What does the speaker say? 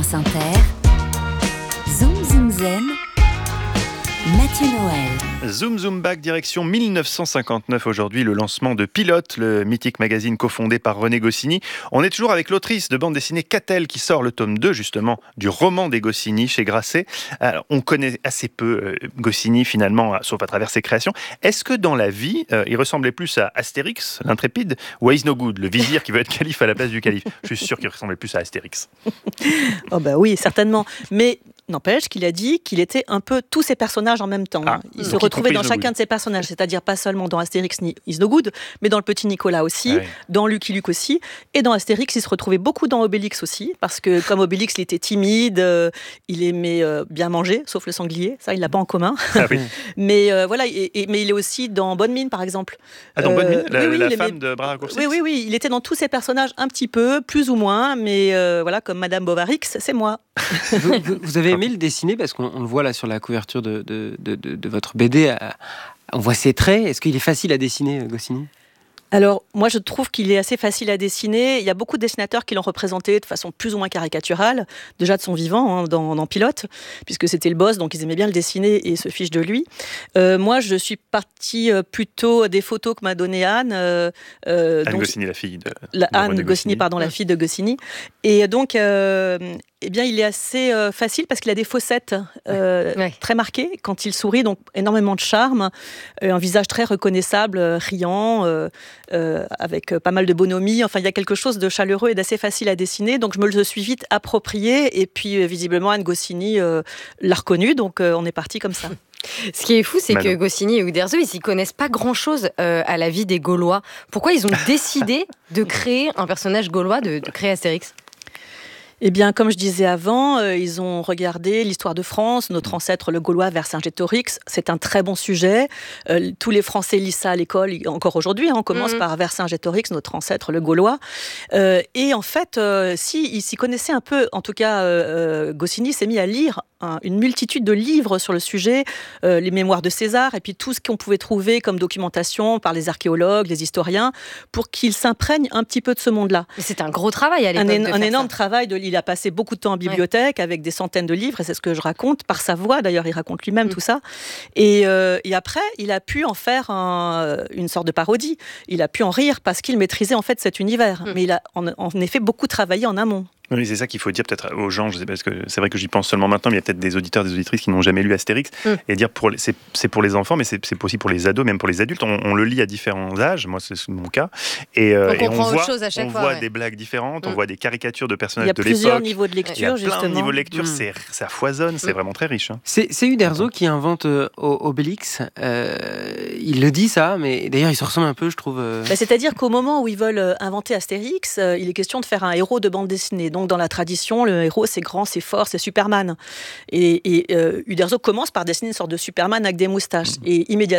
France Inter, Zoom Zoom Zen, Mathieu Noël. Zoom Zoom Back, direction 1959 aujourd'hui, le lancement de Pilote, le mythique magazine cofondé par René Goscinny. On est toujours avec l'autrice de bande dessinée Catel qui sort le tome 2 justement du roman des Goscinny chez Grasset. Alors, on connaît assez peu Goscinny finalement, sauf à travers ses créations. Est-ce que dans la vie, il ressemblait plus à Astérix, l'intrépide, ou à Is No Good, le vizir qui veut être calife à la place du calife? Je suis sûr qu'il ressemblait plus à Astérix. Oh bah oui, certainement. Mais n'empêche qu'il a dit qu'il était un peu tous ces personnages en même temps. Il se retrouvait dans chacun de ces personnages, c'est-à-dire pas seulement dans Astérix ni Is No Good, mais dans le Petit Nicolas aussi, dans Lucky Luke aussi, et dans Astérix, il se retrouvait beaucoup dans Obélix aussi, parce que comme Obélix, il était timide, il aimait bien manger, sauf le sanglier, ça il l'a pas en commun. Mais voilà, mais il est aussi dans Bonne Mine par exemple. Dans Bonne Mine, la femme de Bernard Courcix. Oui, il était dans tous ces personnages un petit peu, plus ou moins, mais voilà, comme Madame Bovary, c'est moi. Vous avez aimé le dessiner parce qu'on le voit là sur la couverture de votre BD. On voit ses traits. Est-ce qu'il est facile à dessiner, Goscinny ? Alors, moi, je trouve qu'il est assez facile à dessiner. Il y a beaucoup de dessinateurs qui l'ont représenté de façon plus ou moins caricaturale, déjà de son vivant, dans Pilote, puisque c'était le boss, donc ils aimaient bien le dessiner et se fichent de lui. Moi, je suis partie plutôt des photos que m'a donné Anne. Anne Goscinny, la fille de Anne Goscinny, pardon, la fille de Goscinny. Et donc, eh bien, il est assez facile parce qu'il a des fossettes très marquées quand il sourit, donc énormément de charme, un visage très reconnaissable, riant, avec pas mal de bonhomie. Enfin, il y a quelque chose de chaleureux et d'assez facile à dessiner, donc je me le suis vite approprié. Et puis, visiblement, Anne Goscinny l'a reconnu, donc on est parti comme ça. Ce qui est fou, c'est que Goscinny et Uderzo, ils s'y connaissent pas grand-chose à la vie des Gaulois. Pourquoi ils ont décidé de créer un personnage gaulois, de créer Astérix ? Eh bien, comme je disais avant, ils ont regardé l'histoire de France, notre ancêtre le Gaulois Vercingétorix. C'est un très bon sujet. Tous les Français lisent ça à l'école, encore aujourd'hui. On commence par Vercingétorix, notre ancêtre le Gaulois. Et en fait, ils s'y connaissaient un peu. En tout cas, Goscinny s'est mis à lire une multitude de livres sur le sujet, les mémoires de César, et puis tout ce qu'on pouvait trouver comme documentation par les archéologues, les historiens, pour qu'ils s'imprègnent un petit peu de ce monde-là. Mais c'est un gros travail à l'époque. Un énorme travail. Il a passé beaucoup de temps en bibliothèque avec des centaines de livres, et c'est ce que je raconte, par sa voix d'ailleurs, il raconte lui-même tout ça. Et après, il a pu en faire une sorte de parodie. Il a pu en rire parce qu'il maîtrisait en fait cet univers. Mais il a en effet beaucoup travaillé en amont. Oui, c'est ça qu'il faut dire peut-être aux gens, je sais pas, parce que c'est vrai que j'y pense seulement maintenant, mais il y a peut-être des auditeurs, des auditrices qui n'ont jamais lu Astérix, et dire c'est pour les enfants, mais c'est aussi pour les ados, même pour les adultes. On le lit à différents âges, moi c'est mon cas, et on voit des blagues différentes, on voit des caricatures de personnages de l'époque. Il y a plusieurs niveaux de lecture, il y a justement. plein de niveaux de lecture, ça foisonne, c'est vraiment très riche. C'est Uderzo qui invente Obélix, il le dit ça, mais d'ailleurs il se ressemble un peu, je trouve. C'est-à-dire qu'au moment où ils veulent inventer Astérix, il est question de faire un héros de bande dessinée. Donc dans la tradition, le héros c'est grand, c'est fort, c'est Superman. Et Uderzo commence par dessiner une sorte de Superman avec des moustaches. Et immédiatement